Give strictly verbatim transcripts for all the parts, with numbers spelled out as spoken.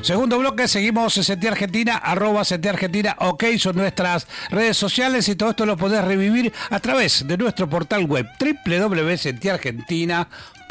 Segundo bloque, seguimos en C T Argentina, arroba C T Argentina, ok, son nuestras redes sociales y todo esto lo podés revivir a través de nuestro portal web doble u doble u doble u punto c t argentina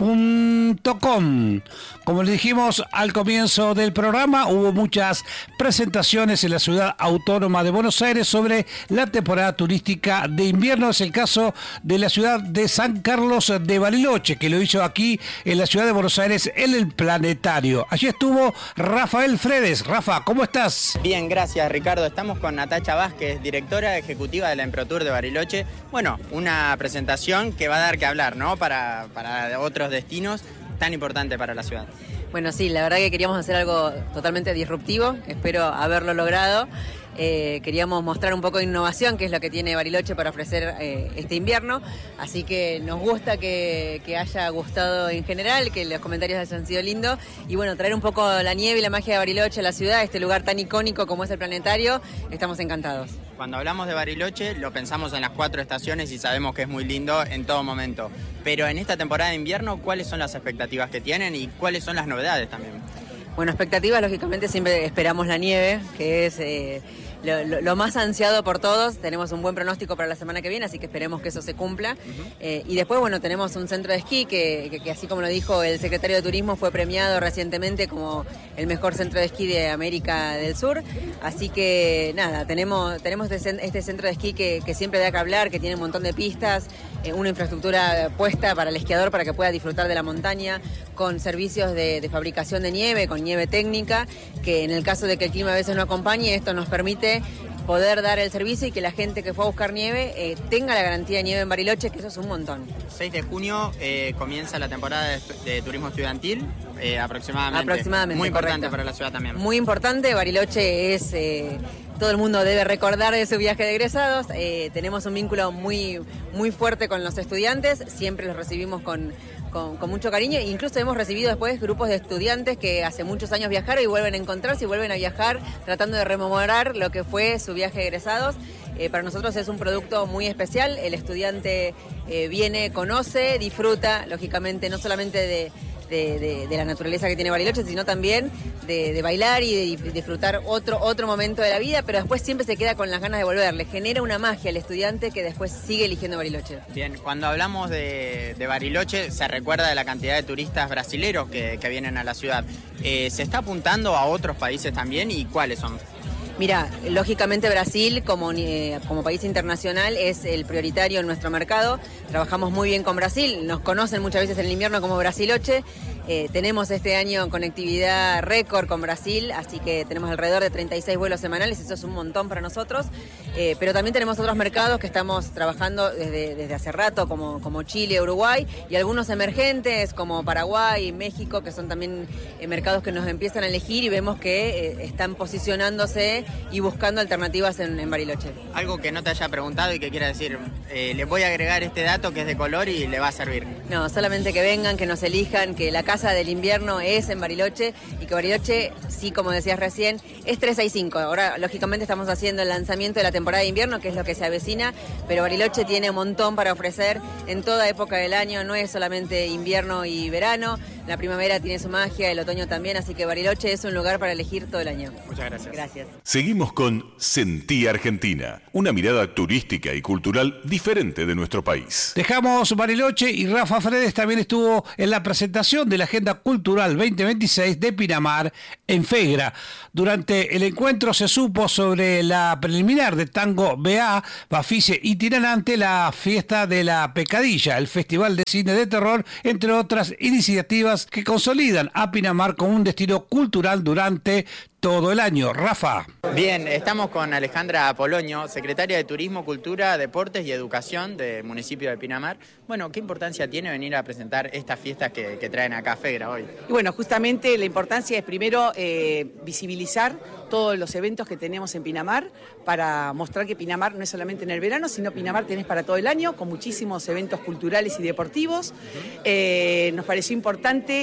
punto com. Como les dijimos al comienzo del programa, hubo muchas presentaciones en la ciudad autónoma de Buenos Aires sobre la temporada turística de invierno. Es el caso de la ciudad de San Carlos de Bariloche, que lo hizo aquí en la ciudad de Buenos Aires en el Planetario. Allí estuvo Rafael Fredes. Rafa, ¿cómo estás? Bien, gracias Ricardo. Estamos con Natacha Vázquez, directora ejecutiva de la Emprotour de Bariloche. Bueno, una presentación que va a dar que hablar, ¿no? Para, para otros destinos tan importante para la ciudad. Bueno, sí, la verdad que queríamos hacer algo totalmente disruptivo, espero haberlo logrado. Eh, queríamos mostrar un poco de innovación, que es lo que tiene Bariloche para ofrecer eh, este invierno, así que nos gusta que, que haya gustado en general, que los comentarios hayan sido lindos, y bueno, traer un poco la nieve y la magia de Bariloche a la ciudad, este lugar tan icónico como es el Planetario, estamos encantados. Cuando hablamos de Bariloche lo pensamos en las cuatro estaciones y sabemos que es muy lindo en todo momento, pero en esta temporada de invierno, ¿cuáles son las expectativas que tienen y cuáles son las novedades también? Bueno, expectativas, lógicamente siempre esperamos la nieve, que es eh, lo, lo, lo más ansiado por todos. Tenemos un buen pronóstico para la semana que viene, así que esperemos que eso se cumpla. Uh-huh. Eh, y después, bueno, tenemos un centro de esquí que, que, que así como lo dijo el secretario de Turismo, fue premiado recientemente como el mejor centro de esquí de América del Sur. Así que, nada, tenemos, tenemos este, este centro de esquí que, que siempre da que hablar, que tiene un montón de pistas, eh, una infraestructura puesta para el esquiador para que pueda disfrutar de la montaña, con servicios de, de fabricación de nieve, con nieve técnica, que en el caso de que el clima a veces no acompañe, esto nos permite poder dar el servicio y que la gente que fue a buscar nieve eh, tenga la garantía de nieve en Bariloche, que eso es un montón. seis de junio eh, comienza la temporada de, de turismo estudiantil, eh, aproximadamente. Aproximadamente, muy importante correcto. Para la ciudad también. Muy importante, Bariloche es... Eh, todo el mundo debe recordar de su viaje de egresados. Eh, tenemos un vínculo muy, muy fuerte con los estudiantes, siempre los recibimos con, con, con mucho cariño. Incluso hemos recibido después grupos de estudiantes que hace muchos años viajaron y vuelven a encontrarse y vuelven a viajar tratando de rememorar lo que fue su viaje de egresados. Eh, para nosotros es un producto muy especial. El estudiante eh, viene, conoce, disfruta, lógicamente, no solamente de... De, de, de la naturaleza que tiene Bariloche, sino también de, de bailar y de disfrutar otro, otro momento de la vida, pero después siempre se queda con las ganas de volver. Le genera una magia al estudiante que después sigue eligiendo Bariloche. Bien, cuando hablamos de, de Bariloche se recuerda de la cantidad de turistas brasileros que, que vienen a la ciudad. Eh, ¿Se está apuntando a otros países también y cuáles son? Mira, lógicamente Brasil como, eh, como país internacional es el prioritario en nuestro mercado. Trabajamos muy bien con Brasil, nos conocen muchas veces en el invierno como Brasiloche. Eh, tenemos este año conectividad récord con Brasil, así que tenemos alrededor de treinta y seis vuelos semanales, eso es un montón para nosotros. Eh, pero también tenemos otros mercados que estamos trabajando desde, desde hace rato, como, como Chile, Uruguay, y algunos emergentes como Paraguay y México, que son también eh, mercados que nos empiezan a elegir y vemos que eh, están posicionándose y buscando alternativas en, en Bariloche. Algo que no te haya preguntado y que quiera decir, eh, le voy a agregar este dato que es de color y le va a servir. No, solamente que vengan, que nos elijan, que la casa del invierno es en Bariloche y que Bariloche, sí, como decías recién, es trescientos sesenta y cinco. Ahora, lógicamente, estamos haciendo el lanzamiento de la temporada de invierno, que es lo que se avecina, pero Bariloche tiene un montón para ofrecer en toda época del año, no es solamente invierno y verano, la primavera tiene su magia, el otoño también, así que Bariloche es un lugar para elegir todo el año. Muchas gracias. Gracias. Seguimos con Sentí Argentina, una mirada turística y cultural diferente de nuestro país. Dejamos Bariloche y Rafa Fredes también estuvo en la presentación de la Agenda Cultural veinte veintiséis de Pinamar en Fegra. Durante el encuentro se supo sobre la preliminar de Tango B A, Bafice Itinerante, la fiesta de la Pecadilla, el Festival de Cine de Terror, entre otras iniciativas que consolidan a Pinamar como un destino cultural durante todo el año. Rafa. Bien, estamos con Alejandra Apoloño, secretaria de Turismo, Cultura, Deportes y Educación del municipio de Pinamar. Bueno, ¿qué importancia tiene venir a presentar estas fiestas que, que traen acá a Fegra hoy? Y bueno, justamente la importancia es primero eh, visibilizar todos los eventos que tenemos en Pinamar para mostrar que Pinamar no es solamente en el verano, sino Pinamar tenés para todo el año, con muchísimos eventos culturales y deportivos. Uh-huh. Eh, nos pareció importante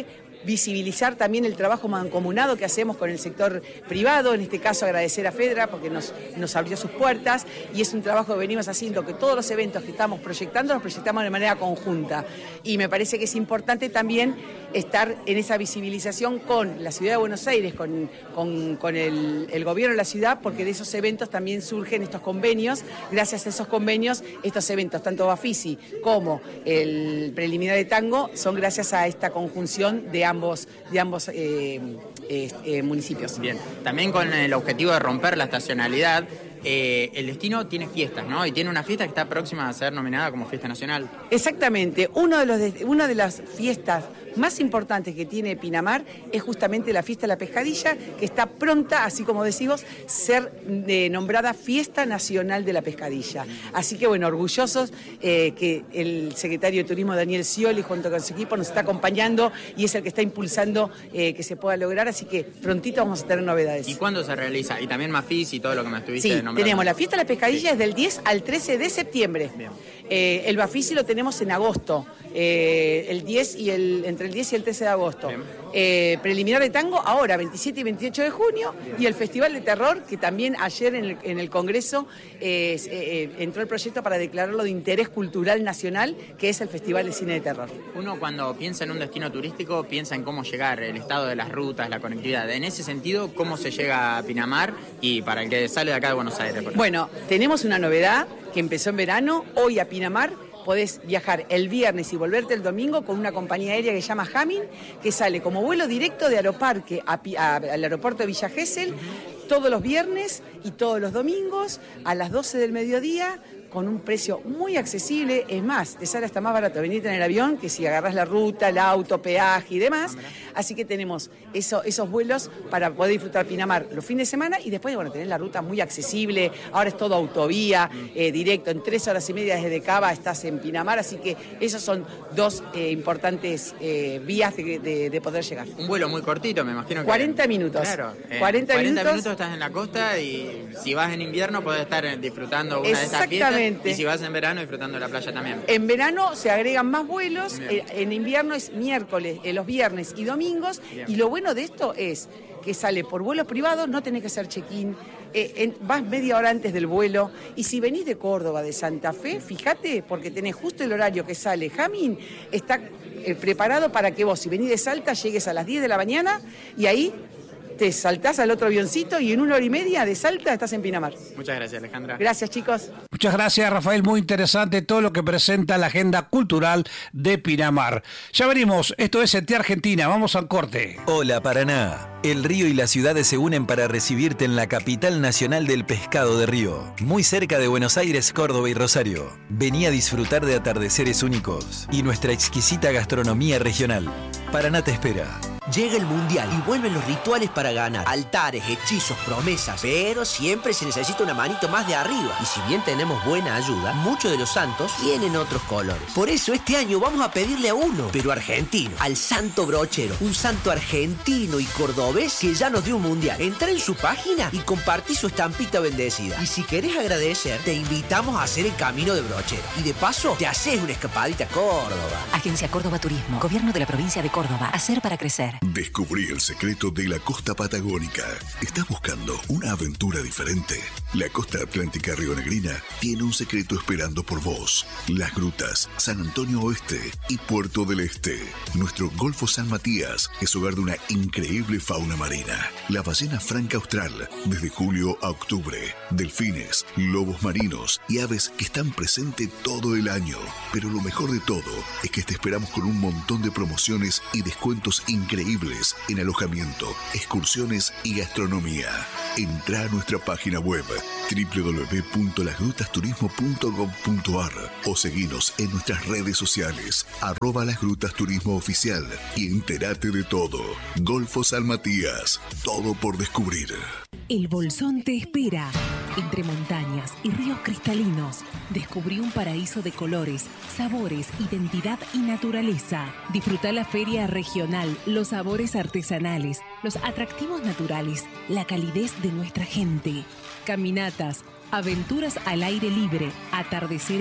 visibilizar también el trabajo mancomunado que hacemos con el sector privado, en este caso agradecer a Fedra porque nos, nos abrió sus puertas y es un trabajo que venimos haciendo, que todos los eventos que estamos proyectando los proyectamos de manera conjunta y me parece que es importante también estar en esa visibilización con la Ciudad de Buenos Aires, con, con, con el, el gobierno de la ciudad, porque de esos eventos también surgen estos convenios, gracias a esos convenios, estos eventos, tanto Bafisi como el preliminar de tango, son gracias a esta conjunción de ambos, de ambos eh, eh, eh, municipios. Bien, también con el objetivo de romper la estacionalidad, Eh, el destino tiene fiestas, ¿no? Y tiene una fiesta que está próxima a ser nominada como fiesta nacional. Exactamente. Uno de los de, una de las fiestas más importantes que tiene Pinamar es justamente la fiesta de la pescadilla, que está pronta, así como decimos, ser eh, nombrada Fiesta Nacional de la Pescadilla. Así que, bueno, orgullosos eh, que el secretario de Turismo, Daniel Scioli, junto con su equipo, nos está acompañando y es el que está impulsando eh, que se pueda lograr, así que prontito vamos a tener novedades. ¿Y cuándo se realiza? Y también Mafis y todo lo que me estuviste sí, nombrando. Tenemos la fiesta de la pescadilla, sí, es del diez al trece de septiembre. Bien. Eh, el Bafisi lo tenemos en agosto, eh, el diez y el, entre el diez y el trece de agosto. Eh, preliminar de tango ahora, veintisiete y veintiocho de junio. Bien. Y el Festival de Terror, que también ayer en el, en el Congreso eh, eh, entró el proyecto para declararlo de interés cultural nacional, que es el Festival de Cine de Terror. Uno cuando piensa en un destino turístico piensa en cómo llegar, el estado de las rutas, la conectividad. En ese sentido, ¿cómo se llega a Pinamar y para el que sale de acá de Buenos Aires? Por bueno, tenemos una novedad que empezó en verano. Hoy a Pinamar podés viajar el viernes y volverte el domingo con una compañía aérea que se llama Hamin, que sale como vuelo directo de Aeroparque a, a, al aeropuerto de Villa Gesell, uh-huh, todos los viernes y todos los domingos a las doce del mediodía, con un precio muy accesible. Es más, te sale hasta más barato venirte en el avión que si agarrás la ruta, el auto, peaje y demás. Así que tenemos eso, esos vuelos para poder disfrutar Pinamar los fines de semana y después, bueno, tener la ruta muy accesible. Ahora es todo autovía, eh, directo, en tres horas y media desde Cava estás en Pinamar, así que esos son dos eh, importantes eh, vías de, de, de poder llegar. Un vuelo muy cortito, me imagino que... cuarenta minutos. Claro, eh, cuarenta, cuarenta minutos. minutos estás en la costa y si vas en invierno podés estar disfrutando una de estas fiestas. Y si vas en verano, disfrutando de la playa también. En verano se agregan más vuelos, eh, en invierno es miércoles, eh, los viernes y domingos. Bien. Y lo bueno de esto es que sale por vuelos privados, no tenés que hacer check-in, eh, en, vas media hora antes del vuelo. Y si venís de Córdoba, de Santa Fe, fíjate, porque tenés justo el horario que sale Hamin, está eh, preparado para que vos, si venís de Salta, llegues a las diez de la mañana y ahí te saltás al otro avioncito y en una hora y media de Salta estás en Pinamar. Muchas gracias, Alejandra. Gracias, chicos. Muchas gracias, Rafael. Muy interesante todo lo que presenta la agenda cultural de Pinamar. Ya venimos. Esto es Sentir Argentina. Vamos al corte. Hola, Paraná. El río y las ciudades se unen para recibirte en la capital nacional del pescado de río, muy cerca de Buenos Aires, Córdoba y Rosario. Vení a disfrutar de atardeceres únicos y nuestra exquisita gastronomía regional. Paraná te espera. Llega el Mundial y vuelven los rituales para ganar. Altares, hechizos, promesas. Pero siempre se necesita una manito más de arriba. Y si bien tenemos buena ayuda, muchos de los santos tienen otros colores. Por eso este año vamos a pedirle a uno, pero argentino, al Santo Brochero. Un santo argentino y cordobés que ya nos dio un Mundial. Entra en su página y compartí su estampita bendecida. Y si querés agradecer, te invitamos a hacer el camino de Brochero. Y de paso, te haces una escapadita a Córdoba. Agencia Córdoba Turismo. Gobierno de la provincia de Córdoba. Hacer para crecer. Descubrí el secreto de la costa patagónica. ¿Estás buscando una aventura diferente? La costa atlántica rionegrina tiene un secreto esperando por vos. Las Grutas, San Antonio Oeste y Puerto del Este. Nuestro Golfo San Matías es hogar de una increíble fauna marina. La ballena franca austral, desde julio a octubre. Delfines, lobos marinos y aves que están presentes todo el año. Pero lo mejor de todo es que te esperamos con un montón de promociones y descuentos increíbles en alojamiento, excursiones y gastronomía. Entrá a nuestra página web doble u doble u doble u punto las grutas turismo punto gob punto ar o seguinos en nuestras redes sociales arroba Las Grutas Turismo Oficial y entérate de todo. Golfo San Matías, todo por descubrir. El Bolsón te espera. Entre montañas y ríos cristalinos, descubrí un paraíso de colores, sabores, identidad y naturaleza. Disfruta la feria regional, los sabores artesanales, los atractivos naturales, la calidez de nuestra gente. Caminatas, aventuras al aire libre, atardeceres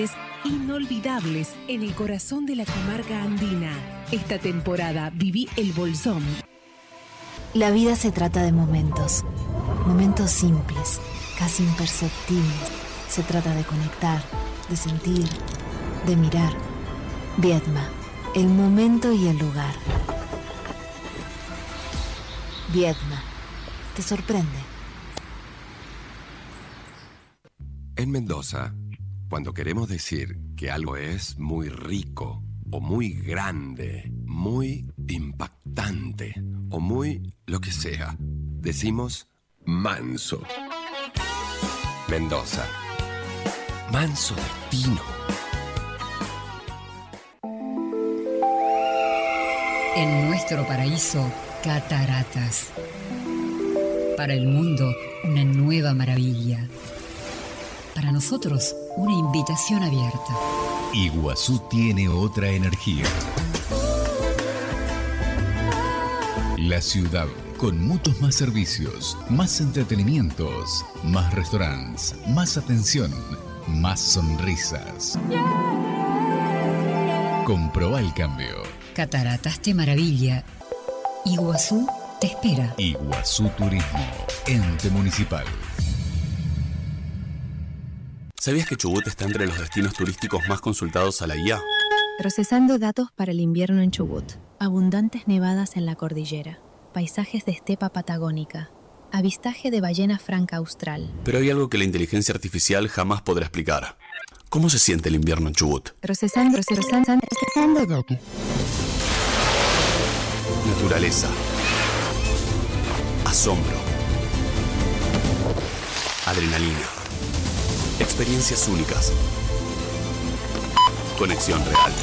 inolvidables en el corazón de la comarca andina. Esta temporada viví el Bolsón. La vida se trata de momentos, momentos simples, casi imperceptibles. Se trata de conectar, de sentir, de mirar. Viedma, el momento y el lugar. Viedma, te sorprende. En Mendoza, cuando queremos decir que algo es muy rico, o muy grande, muy impactante, o muy lo que sea, decimos manso. Mendoza. Manso destino. En nuestro paraíso, cataratas. Para el mundo, una nueva maravilla. Para nosotros, una invitación abierta. Iguazú tiene otra energía. La ciudad, con muchos más servicios, más entretenimientos, más restaurantes, más atención, más sonrisas. Comprobá el cambio. Cataratas te maravilla. Iguazú te espera. Iguazú Turismo, ente municipal. ¿Sabías que Chubut está entre los destinos turísticos más consultados a la guía? Procesando datos para el invierno en Chubut. Abundantes nevadas en la cordillera. Paisajes de estepa patagónica. Avistaje de ballena franca austral. Pero hay algo que la inteligencia artificial jamás podrá explicar. ¿Cómo se siente el invierno en Chubut? Procesando, procesando, procesando datos. Naturaleza. Asombro. Adrenalina. Experiencias únicas. Conexión real.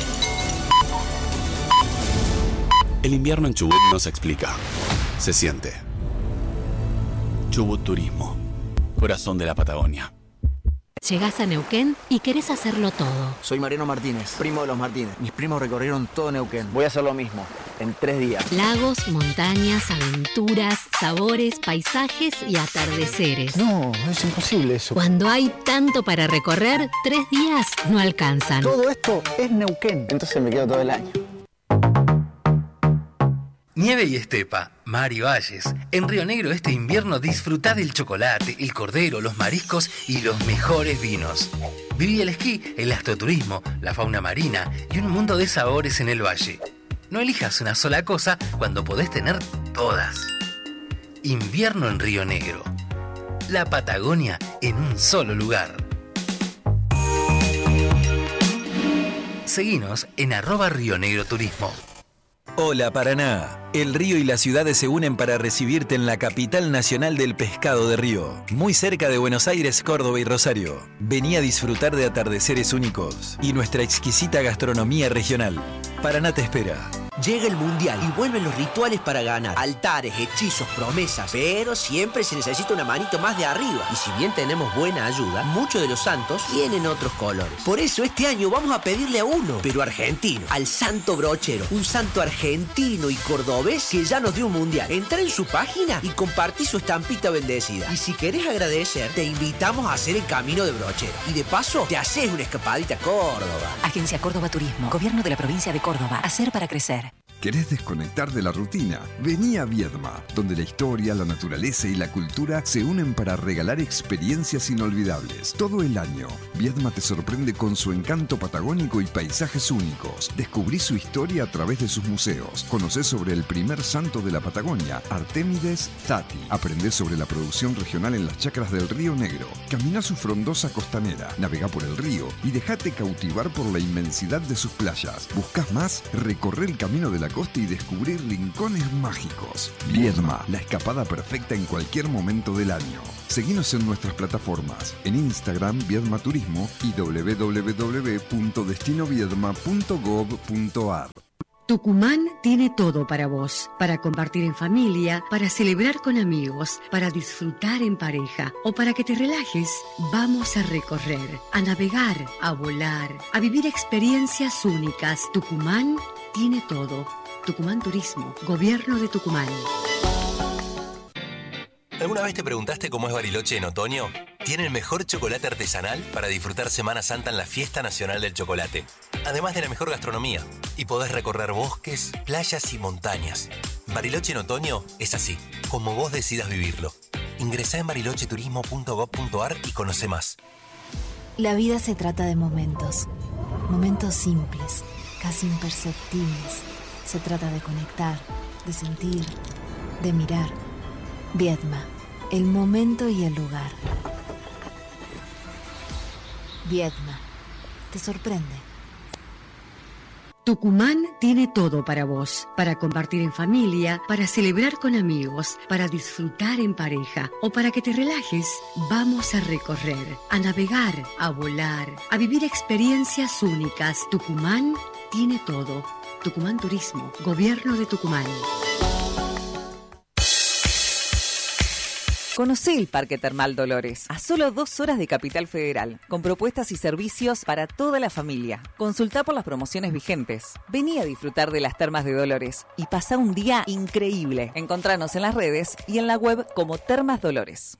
El invierno en Chubut no se explica. Se siente. Chubut Turismo. Corazón de la Patagonia. Llegás a Neuquén y querés hacerlo todo. Soy Mariano Martínez, primo de los Martínez. Mis primos recorrieron todo Neuquén. Voy a hacer lo mismo, en tres días. Lagos, montañas, aventuras, sabores, paisajes y atardeceres. No, es imposible eso. Cuando hay tanto para recorrer, tres días no alcanzan. Todo esto es Neuquén. Entonces me quedo todo el año. Nieve y estepa, mar y valles. En Río Negro este invierno disfrutá del chocolate, el cordero, los mariscos y los mejores vinos. Viví el esquí, el astroturismo, la fauna marina y un mundo de sabores en el valle. No elijas una sola cosa cuando podés tener todas. Invierno en Río Negro. La Patagonia en un solo lugar. Seguinos en arroba Río Negro Turismo. Hola Paraná, el río y las ciudades se unen para recibirte en la capital nacional del pescado de río, muy cerca de Buenos Aires, Córdoba y Rosario. Vení a disfrutar de atardeceres únicos y nuestra exquisita gastronomía regional. Paraná te espera. Llega el Mundial y vuelven los rituales para ganar. Altares, hechizos, promesas. Pero siempre se necesita una manito más de arriba. Y si bien tenemos buena ayuda, muchos de los santos tienen otros colores. Por eso este año vamos a pedirle a uno, pero argentino, al Santo Brochero. Un santo argentino y cordobés que ya nos dio un Mundial. Entra en su página y compartí su estampita bendecida. Y si querés agradecer, te invitamos a hacer el camino de Brochero. Y de paso, te haces una escapadita a Córdoba. Agencia Córdoba Turismo. Gobierno de la provincia de Córdoba. Hacer para crecer. ¿Querés desconectar de la rutina? Vení a Viedma, donde la historia, la naturaleza y la cultura se unen para regalar experiencias inolvidables. Todo el año, Viedma te sorprende con su encanto patagónico y paisajes únicos. Descubrí su historia a través de sus museos. Conocés sobre el primer santo de la Patagonia, Artémides Zati. Aprendés sobre la producción regional en las chacras del Río Negro. Caminá su frondosa costanera, navegá por el río y dejate cautivar por la inmensidad de sus playas. ¿Buscás más? Recorre el camino de la costa y descubrir rincones mágicos. Viedma, la escapada perfecta en cualquier momento del año. Seguinos en nuestras plataformas, en Instagram Viedma Turismo y doble u doble u doble u punto destino viedma punto gob punto ar. Tucumán tiene todo para vos, para compartir en familia, para celebrar con amigos, para disfrutar en pareja o para que te relajes. Vamos a recorrer, a navegar, a volar, a vivir experiencias únicas. Tucumán tiene todo. Tucumán Turismo, Gobierno de Tucumán. ¿Alguna vez te preguntaste cómo es Bariloche en otoño? tiene el mejor chocolate artesanal para disfrutar Semana Santa en la Fiesta Nacional del Chocolate. Además de la mejor gastronomía. Y podés recorrer bosques, playas y montañas. Bariloche en otoño es así, como vos decidas vivirlo. Ingresá en bariloche turismo punto gob punto ar y conoce más. La vida se trata de momentos. Momentos simples, casi imperceptibles. Se trata de conectar, de sentir, de mirar. Viedma, el momento y el lugar. Viedma, te sorprende. Tucumán tiene todo para vos, para compartir en familia, para celebrar con amigos, para disfrutar en pareja o para que te relajes. Vamos a recorrer, a navegar, a volar, a vivir experiencias únicas. Tucumán tiene todo. Tucumán Turismo, Gobierno de Tucumán. Conocé el Parque Termal Dolores, a solo dos horas de Capital Federal, con propuestas y servicios para toda la familia. Consultá por las promociones vigentes. Vení a disfrutar de las termas de Dolores y pasá un día increíble. Encontranos en las redes y en la web como Termas Dolores.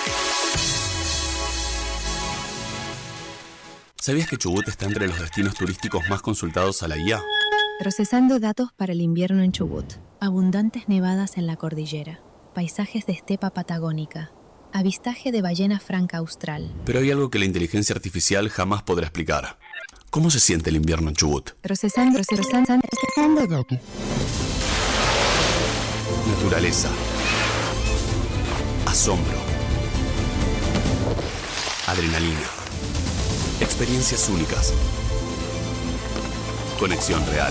¿Sabías que Chubut está entre los destinos turísticos más consultados a la I A? Procesando datos para el invierno en Chubut. Abundantes nevadas en la cordillera. Paisajes de estepa patagónica, avistaje de ballena franca austral. Pero hay algo que la inteligencia artificial jamás podrá explicar. ¿Cómo se siente el invierno en Chubut? Procesando, procesando, procesando datos. Naturaleza. Asombro. Adrenalina. Experiencias únicas. Conexión real.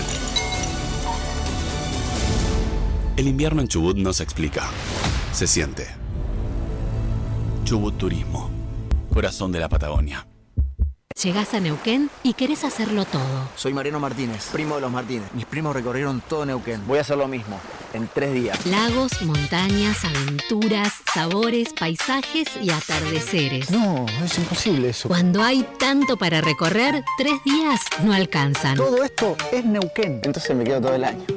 El invierno en Chubut no se explica, se siente. Chubut Turismo, corazón de la Patagonia. Llegás a Neuquén y querés hacerlo todo. Soy Mariano Martínez, primo de los Martínez. Mis primos recorrieron todo Neuquén. Voy a hacer lo mismo, en tres días. Lagos, montañas, aventuras, sabores, paisajes y atardeceres. No, es imposible eso. Cuando hay tanto para recorrer, tres días no alcanzan. Todo esto es Neuquén. Entonces me quedo todo el año.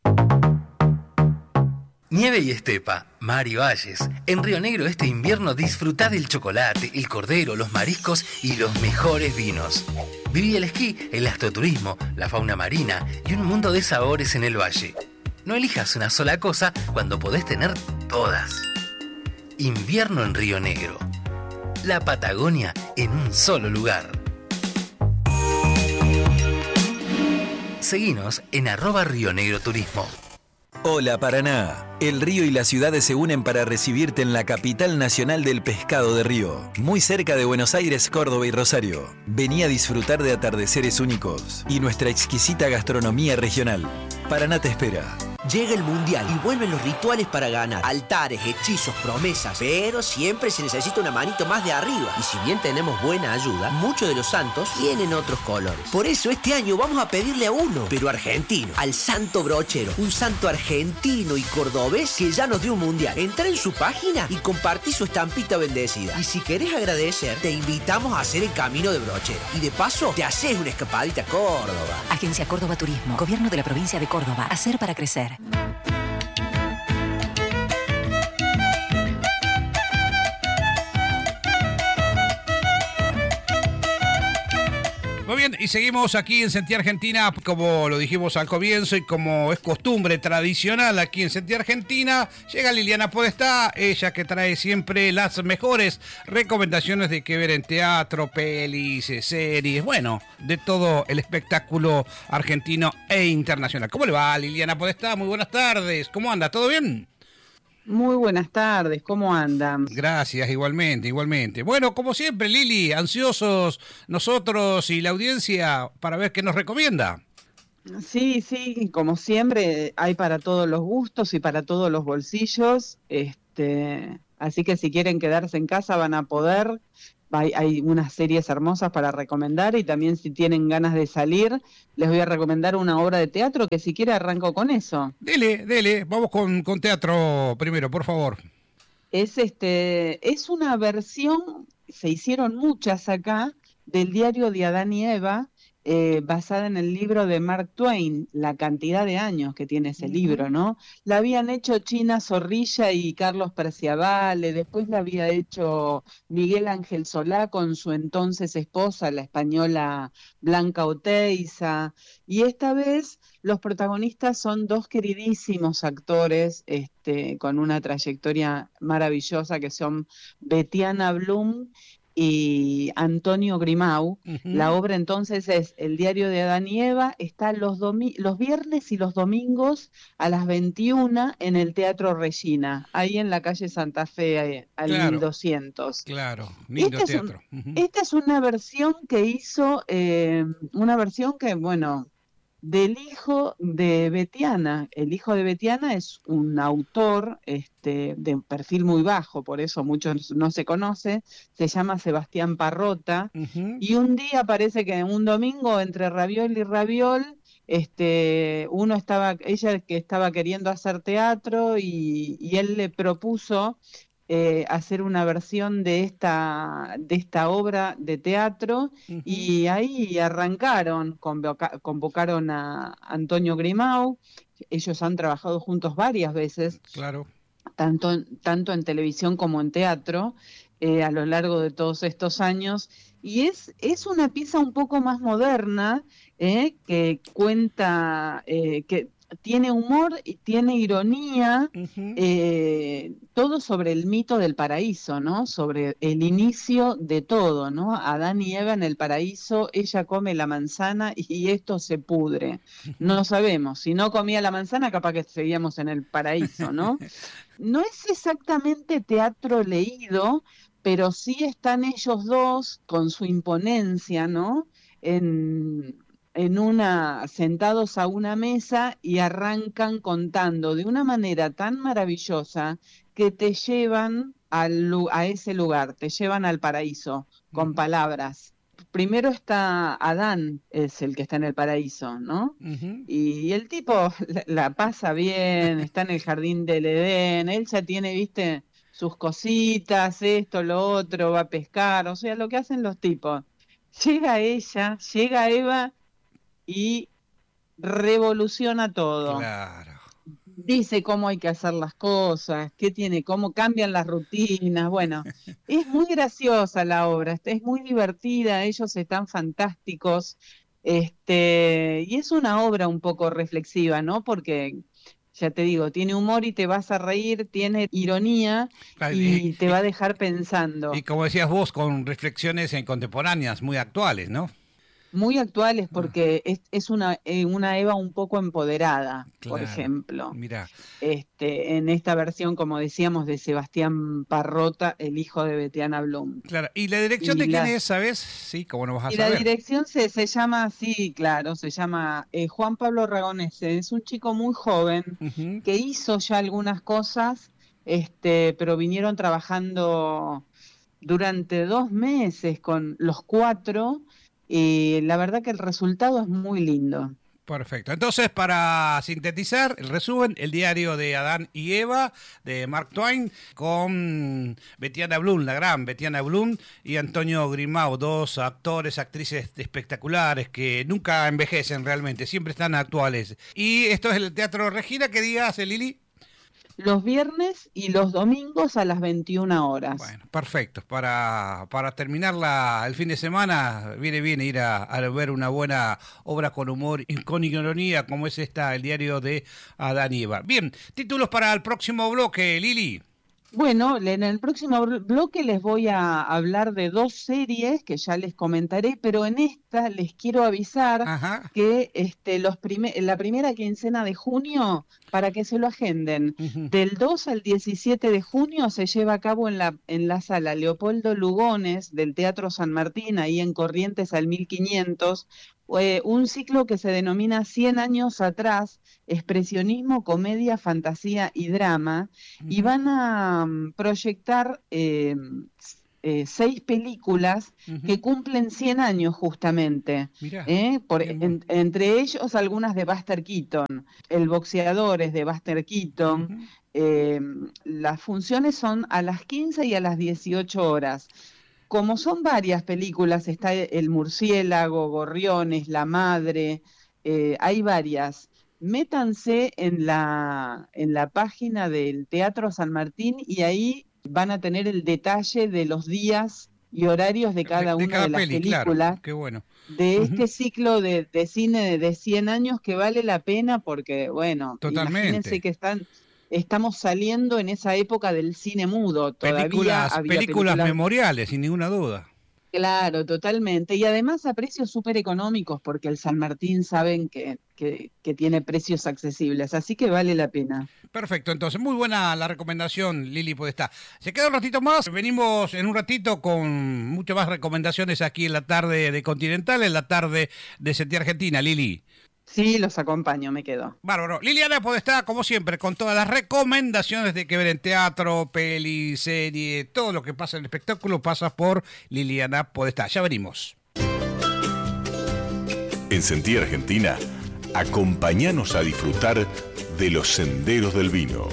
Nieve y estepa, mar y valles. En Río Negro este invierno disfrutá del chocolate, el cordero, los mariscos y los mejores vinos. Viví el esquí, el astroturismo, la fauna marina y un mundo de sabores en el valle. No elijas una sola cosa cuando podés tener todas. Invierno en Río Negro. La Patagonia en un solo lugar. Seguinos en arroba Río Negro Turismo. Hola Paraná, el río y las ciudades se unen para recibirte en la capital nacional del pescado de Río, muy cerca de Buenos Aires, Córdoba y Rosario. Vení a disfrutar de atardeceres únicos y nuestra exquisita gastronomía regional. Paraná te espera. Llega el Mundial y vuelven los rituales para ganar. Altares, hechizos, promesas. Pero siempre se necesita una manito más de arriba. Y si bien tenemos buena ayuda, muchos de los santos tienen otros colores. Por eso este año vamos a pedirle a uno, pero argentino, al Santo Brochero. Un santo argentino y cordobés que ya nos dio un Mundial. Entra en su página y compartí su estampita bendecida. Y si querés agradecer, te invitamos a hacer el camino de Brochero. Y de paso, te haces una escapadita a Córdoba. Agencia Córdoba Turismo, Gobierno de la Provincia de Córdoba. Hacer para crecer. Muy bien, y seguimos aquí en Sentí Argentina, como lo dijimos al comienzo y como es costumbre tradicional aquí en Sentí Argentina, llega Liliana Podestá, ella que trae siempre las mejores recomendaciones de qué ver en teatro, pelis, series, bueno, de todo el espectáculo argentino e internacional. ¿Cómo le va, Liliana Podestá? Muy buenas tardes, ¿cómo anda? ¿Todo bien? Muy buenas tardes, ¿cómo andan? Gracias, igualmente, igualmente. Bueno, como siempre, Lili, ansiosos nosotros y la audiencia para ver qué nos recomienda. Sí, sí, como siempre, hay para todos los gustos y para todos los bolsillos, este, así que si quieren quedarse en casa van a poder. Hay, hay unas series hermosas para recomendar y también si tienen ganas de salir, les voy a recomendar una obra de teatro que si quiere arranco con eso. Dele, dele, vamos con, con teatro primero, por favor. Es, este, es una versión, se hicieron muchas acá, del diario de Adán y Eva, eh, basada en el libro de Mark Twain, la cantidad de años que tiene ese uh-huh. libro, ¿no? La habían hecho China Zorrilla y Carlos Perciavale, después la había hecho Miguel Ángel Solá con su entonces esposa, la española Blanca Oteiza, y esta vez los protagonistas son dos queridísimos actores este, con una trayectoria maravillosa que son Betiana Blum y Antonio Grimau. Uh-huh. La obra entonces es El diario de Adán y Eva, está los, domi- los viernes y los domingos a las veintiuna en el Teatro Regina, ahí en la calle Santa Fe, al claro, mil doscientos. Claro, lindo este teatro. Es un, uh-huh. Esta es una versión que hizo, eh, una versión que, bueno, del hijo de Betiana. El hijo de Betiana es un autor este, de perfil muy bajo, por eso muchos no se conoce, se llama Sebastián Parrota, uh-huh. y un día parece que un domingo entre Raviol y Raviol, este, uno estaba, ella que estaba queriendo hacer teatro y, y él le propuso Eh, hacer una versión de esta, de esta obra de teatro, uh-huh. y ahí arrancaron, convoca, convocaron a Antonio Grimau, ellos han trabajado juntos varias veces, claro. tanto, tanto en televisión como en teatro, eh, a lo largo de todos estos años, y es, es una pieza un poco más moderna, eh, que cuenta, eh, que tiene humor y tiene ironía, uh-huh. eh, todo sobre el mito del paraíso, ¿no? Sobre el inicio de todo, ¿no? Adán y Eva en el paraíso, ella come la manzana y esto se pudre. No sabemos, si no comía la manzana, capaz que seguíamos en el paraíso, ¿no? No es exactamente teatro leído, pero sí están ellos dos con su imponencia, ¿no? En... en una, sentados a una mesa y arrancan contando de una manera tan maravillosa que te llevan al, a ese lugar, te llevan al paraíso, con uh-huh. palabras. Primero está Adán, es el que está en el paraíso, ¿no? Uh-huh. Y, y el tipo la, la pasa bien, está en el jardín del Edén, él ya tiene, viste, sus cositas, esto, lo otro, va a pescar, o sea, lo que hacen los tipos. Llega ella, llega Eva, y revoluciona todo. Claro. Dice cómo hay que hacer las cosas, qué tiene, cómo cambian las rutinas. Bueno, es muy graciosa la obra, es muy divertida, ellos están fantásticos, este, y es una obra un poco reflexiva, ¿no? Porque ya te digo, tiene humor y te vas a reír, tiene ironía y, y te va a dejar pensando. Y como decías vos, con reflexiones en contemporáneas muy actuales, ¿no? Muy actuales porque es, es una, eh, una Eva un poco empoderada, claro, por ejemplo. Mirá. Este, en esta versión, como decíamos, de Sebastián Parrota, el hijo de Betiana Blum. Claro. ¿Y la dirección y de la, quién es, sabes? Sí, ¿cómo no vas a y saber? La dirección se, se llama, sí, claro, se llama eh, Juan Pablo Ragonese. Es un chico muy joven, uh-huh. que hizo ya algunas cosas, este, pero vinieron trabajando durante dos meses con los cuatro. Y la verdad que el resultado es muy lindo. Perfecto. Entonces, para sintetizar, el resumen, El diario de Adán y Eva, de Mark Twain, con Betiana Blum, la gran Betiana Blum, y Antonio Grimau, dos actores, actrices espectaculares que nunca envejecen realmente, siempre están actuales. Y esto es el Teatro Regina, ¿qué día hace, Lili? Los viernes y los domingos a las veintiuna horas. Bueno, perfecto. Para, para terminar la, el fin de semana, viene bien ir a, a ver una buena obra con humor y con ironía, como es esta, El diario de Adán y Eva. Bien, títulos para el próximo bloque, Lili. Bueno, en el próximo bloque les voy a hablar de dos series que ya les comentaré, pero en esta les quiero avisar Ajá. que este, los prime- la primera quincena de junio, para que se lo agenden, uh-huh. del dos al diecisiete de junio se lleva a cabo en la, en la sala Leopoldo Lugones del Teatro San Martín, ahí en Corrientes al mil quinientos, eh, un ciclo que se denomina cien años atrás, expresionismo, comedia, fantasía y drama, uh-huh. y van a um, proyectar eh, eh, seis películas uh-huh. que cumplen cien años justamente, ¿eh? Por, en, entre ellos algunas de Buster Keaton, El boxeador es de Buster Keaton, uh-huh. eh, las funciones son a las quince y a las dieciocho horas. como son varias películas, está El murciélago, Gorriones, La madre, eh, hay varias. Métanse en la, en la página del Teatro San Martín y ahí van a tener el detalle de los días y horarios de cada de, de una cada de las peli, películas. Claro. Qué bueno. De este Uh-huh. ciclo de, de cine de, de cien años que vale la pena porque, bueno, Totalmente. Imagínense que están, estamos saliendo en esa época del cine mudo. Todavía películas, había películas películas memoriales, sin ninguna duda. Claro, totalmente. Y además a precios súper económicos, porque el San Martín saben que, que, que tiene precios accesibles, así que vale la pena. Perfecto, entonces, muy buena la recomendación, Lili Podestá. Se queda un ratito más, venimos en un ratito con muchas más recomendaciones aquí en la tarde de Continental, en la tarde de S T Argentina, Lili. Sí, los acompaño, me quedo. Bárbaro. Liliana Podestá, como siempre, con todas las recomendaciones de que ver en teatro, peli, serie, todo lo que pasa en el espectáculo pasa por Liliana Podestá. Ya venimos. En Sentí Argentina, acompáñanos a disfrutar de los senderos del vino.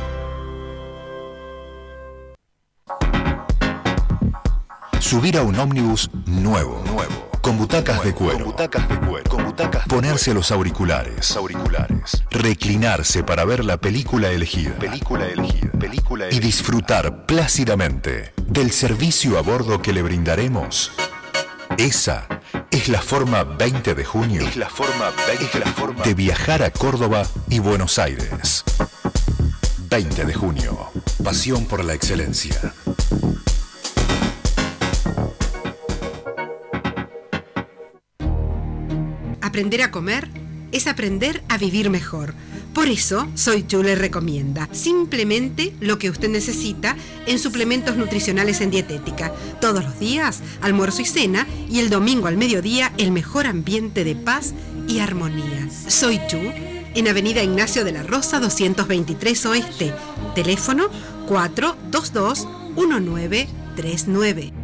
Subir a un ómnibus nuevo, nuevo, con butacas nuevo, de cuero, con butacas de cuero, con butacas ponerse de los auriculares, auriculares, reclinarse para ver la película elegida, película elegida, película elegida, y disfrutar plácidamente del servicio a bordo que le brindaremos. Esa es la forma veinte de junio, es la forma veinte es la forma de viajar a Córdoba y Buenos Aires. veinte de junio, pasión por la excelencia. Aprender a comer es aprender a vivir mejor. Por eso, Soy Chu le recomienda simplemente lo que usted necesita en suplementos nutricionales en dietética. Todos los días, almuerzo y cena, y el domingo al mediodía, el mejor ambiente de paz y armonía. Soy Chu, en Avenida Ignacio de la Rosa, doscientos veintitrés Oeste. Teléfono cuatro dos dos uno nueve tres nueve.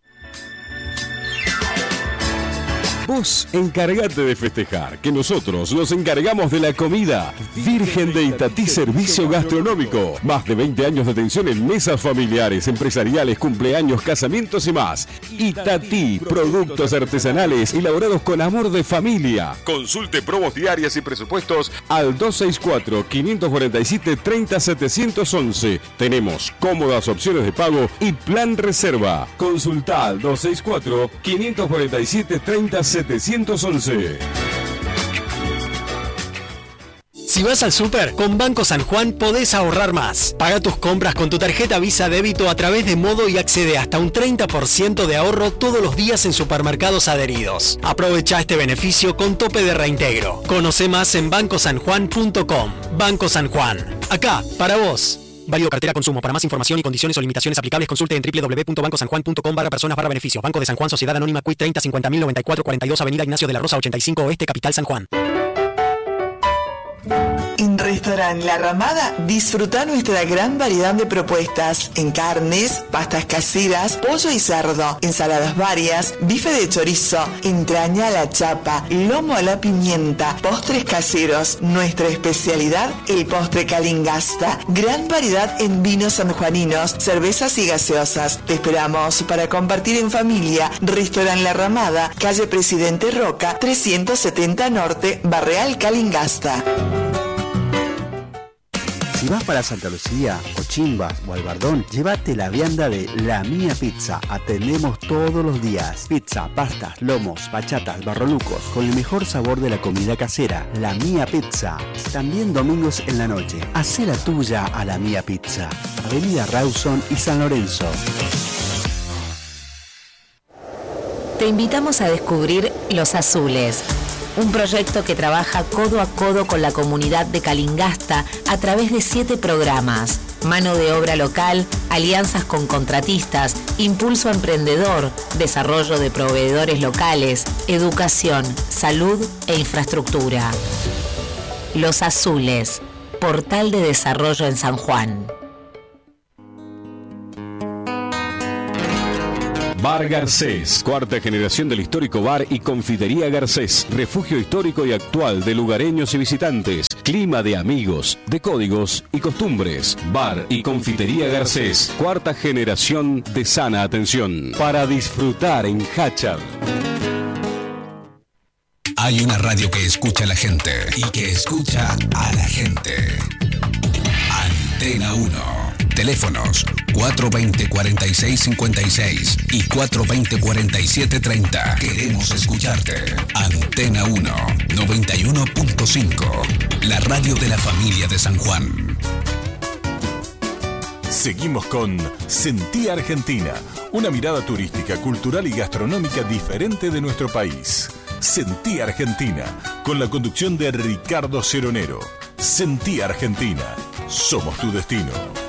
Vos encargate de festejar, que nosotros nos encargamos de la comida. Virgen de Itatí Servicio Gastronómico. Más de veinte años de atención en mesas familiares, empresariales, cumpleaños, casamientos y más. Itatí, productos artesanales elaborados con amor de familia. Consulte promos diarias y presupuestos al dos seis cuatro, cinco cuatro siete, tres cero siete uno uno. Tenemos cómodas opciones de pago y plan reserva. Consulta al dos seis cuatro, cinco cuatro siete, tres cero siete uno. Si vas al súper, con Banco San Juan podés ahorrar más. Paga tus compras con tu tarjeta Visa Débito a través de Modo y accede hasta un treinta por ciento de ahorro todos los días en supermercados adheridos. Aprovecha este beneficio con tope de reintegro. Conoce más en banco san juan punto com. Banco San Juan. Acá, para vos. Válido cartera consumo. Para más información y condiciones o limitaciones aplicables, consulte en doble u doble u doble u punto banco san juan punto com barra personas barra beneficios. Banco de San Juan, Sociedad Anónima, Q I treinta cincuenta mil noventa y cuatro cuarenta y dos, Avenida Ignacio de la Rosa ochenta y cinco Oeste, Capital San Juan. En Restaurant La Ramada disfruta nuestra gran variedad de propuestas en carnes, pastas caseras, pollo y cerdo, ensaladas varias, bife de chorizo, entraña a la chapa, lomo a la pimienta, postres caseros. Nuestra especialidad, el postre Calingasta. Gran variedad en vinos sanjuaninos, cervezas y gaseosas. Te esperamos para compartir en familia. Restaurant La Ramada, calle Presidente Roca, trescientos setenta Norte, Barreal Calingasta. Si vas para Santa Lucía, Cochimbas o Albardón, llévate la vianda de La Mía Pizza. Atendemos todos los días. Pizza, pastas, lomos, bachatas, barrolucos, con el mejor sabor de la comida casera. La Mía Pizza. También domingos en la noche. Hacé la tuya a La Mía Pizza. Avenida Rawson y San Lorenzo. Te invitamos a descubrir Los Azules, un proyecto que trabaja codo a codo con la comunidad de Calingasta a través de siete programas: mano de obra local, alianzas con contratistas, impulso emprendedor, desarrollo de proveedores locales, educación, salud e infraestructura. Los Azules, portal de desarrollo en San Juan. Bar Garcés, cuarta generación del histórico bar y confitería Garcés, refugio histórico y actual de lugareños y visitantes, clima de amigos, de códigos y costumbres. Bar y confitería Garcés, cuarta generación de sana atención, para disfrutar en Hachal. Hay una radio que escucha a la gente y que escucha a la gente. Antena uno. Teléfonos cuatro veinte, cuarenta y seis cincuenta y seis y cuatro veinte, cuarenta y siete treinta. Queremos escucharte. Antena uno, noventa y uno punto cinco. La radio de la familia de San Juan. Seguimos con Sentí Argentina, una mirada turística, cultural y gastronómica diferente de nuestro país. Sentí Argentina, con la conducción de Ricardo Ceronero. Sentí Argentina, somos tu destino.